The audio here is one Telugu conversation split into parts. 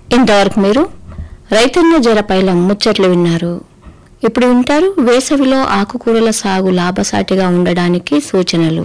ఇంతవరకు మీరు రైతన్న జరపైల ముచ్చట్లు విన్నారు. ఇప్పుడు వింటారు వేసవిలో ఆకుకూరల సాగు లాభసాటిగా ఉండడానికి సూచనలు.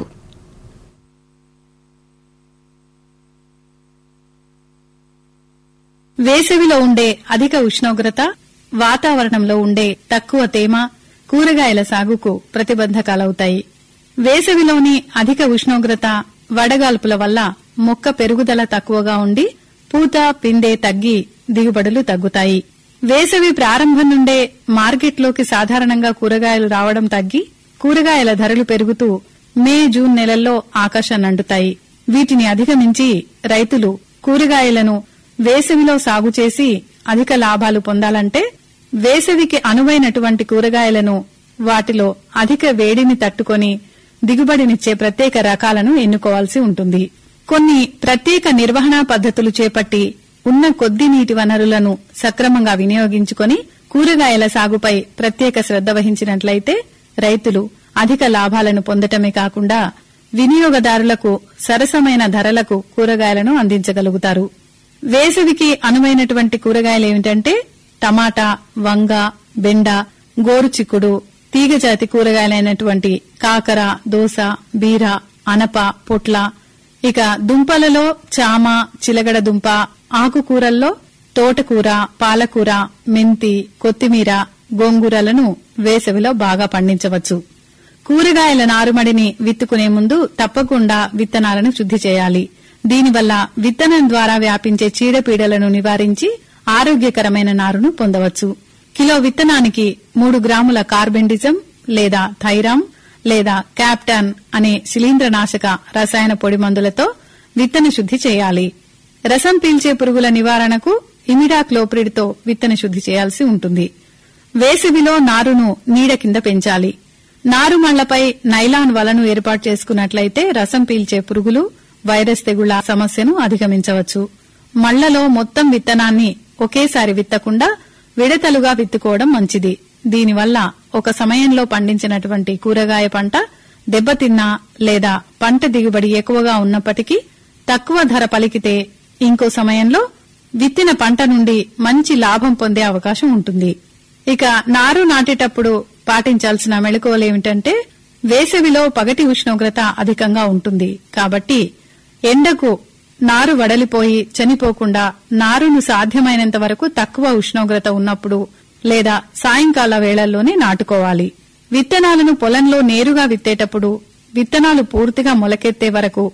వేసవిలో ఉండే అధిక ఉష్ణోగ్రత, వాతావరణంలో ఉండే తక్కువ తేమ కూరగాయల సాగుకు ప్రతిబంధకాలవుతాయి. వేసవిలోని అధిక ఉష్ణోగ్రత, వడగాల్పుల వల్ల మొక్క పెరుగుదల తక్కువగా ఉండి పూత, పిందె తగ్గి దిగుబడులు తగ్గుతాయి. వేసవి ప్రారంభం నుండే మార్కెట్లోకి సాధారణంగా కూరగాయలు రావడం తగ్గి కూరగాయల ధరలు పెరుగుతూ మే, జూన్ నెలల్లో ఆకాశాన్నంటుతాయి. వీటిని అధిగమించి రైతులు కూరగాయలను వేసవిలో సాగు చేసి అధిక లాభాలు పొందాలంటే వేసవికి అనువైనటువంటి కూరగాయలను, వాటిలో అధిక వేడిని తట్టుకొని దిగుబడినిచ్చే ప్రత్యేక రకాలను ఎన్నుకోవాల్సి ఉంటుంది. కొన్ని ప్రత్యేక నిర్వహణా పద్ధతులు చేపట్టి ఉన్న కొద్ది నీటి వనరులను సక్రమంగా వినియోగించుకొని కూరగాయల సాగుపై ప్రత్యేక శ్రద్ధ వహించినట్లయితే రైతులు అధిక లాభాలను పొందటమే కాకుండా వినియోగదారులకు సరసమైన ధరలకు కూరగాయలను అందించగలుగుతారు. వేసవికి అనువైనటువంటి కూరగాయలేమిటంటే టమాటా, వంగ, బెండ, గోరుచిక్కుడు, తీగజాతి కూరగాయలైనటువంటి కాకర, దోస, బీర, అనప, పొట్ల. ఇక దుంపలలో చామ, చిలగడ దుంప, ఆకుకూరల్లో తోటకూర, పాలకూర, మెంతి, కొత్తిమీర, గోంగూరలను వేసవిలో బాగా పండించవచ్చు. కూరగాయల నారుమడిని విత్తుకునే ముందు తప్పకుండా విత్తనాలను శుద్ధి చేయాలి. దీనివల్ల విత్తనం ద్వారా వ్యాపించే చీడపీడలను నివారించి ఆరోగ్యకరమైన నారును పొందవచ్చు. కిలో విత్తనానికి 3 గ్రాముల కార్బెండిజం లేదా థైరామ్ లేదా క్యాప్టాన్ అనే శిలీంద్రనాశక రసాయన పొడి మందులతో విత్తన శుద్ధి చేయాలి. రసం పీల్చే పురుగుల నివారణకు ఇమిడాక్లోప్రిడ్ తో విత్తన శుద్ధి చేయాల్సి ఉంటుంది. వేసవిలో నారును నీడ కింద పెంచాలి. నారుమళ్లపై నైలాన్ వలను ఏర్పాటు చేసుకున్నట్లయితే రసం పీల్చే పురుగులు, వైరస్ తెగుళ్ల సమస్యను అధిగమించవచ్చు. మళ్లలో మొత్తం విత్తనాన్ని ఒకేసారి విత్తకుండా విడతలుగా విత్తుకోవడం మంచిది. దీనివల్ల ఒక సమయంలో పండించినటువంటి కూరగాయ పంట దెబ్బతిన్నా లేదా పంట దిగుబడి ఎక్కువగా ఉన్నప్పటికీ తక్కువ ధర పలికితే ఇంకో సమయంలో విత్తిన పంట నుండి మంచి లాభం పొందే అవకాశం ఉంటుంది. ఇక నారు నాటేటప్పుడు పాటించాల్సిన మెళకువలేమిటంటే వేసవిలో పగటి ఉష్ణోగ్రత అధికంగా ఉంటుంది. కాబట్టి ఎండకు నారు వడలిపోయి చనిపోకుండా నారును సాధ్యమైనంత వరకు తక్కువ ఉష్ణోగ్రత ఉన్నప్పుడు లేదా సాయంకాల వేళల్లోనే నాటుకోవాలి. విత్తనాలను పొలంలో నేరుగా విత్తేటప్పుడు విత్తనాలు పూర్తిగా మొలకెత్తే వరకు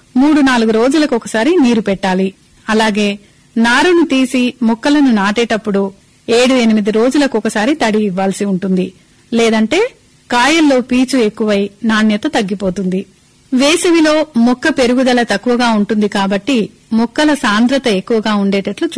3-4 రోజులకొకసారి నీరు పెట్టాలి. అలాగే నారును తీసి మొక్కలను నాటేటప్పుడు 7-8 రోజులకొకసారి తడి ఇవ్వాల్సి ఉంటుంది. లేదంటే కాయల్లో పీచు ఎక్కువై నాణ్యత తగ్గిపోతుంది. వేసవిలో మొక్క పెరుగుదల తక్కువగా ఉంటుంది కాబట్టి మొక్కల సాంద్రత ఎక్కువగా ఉండేటట్లు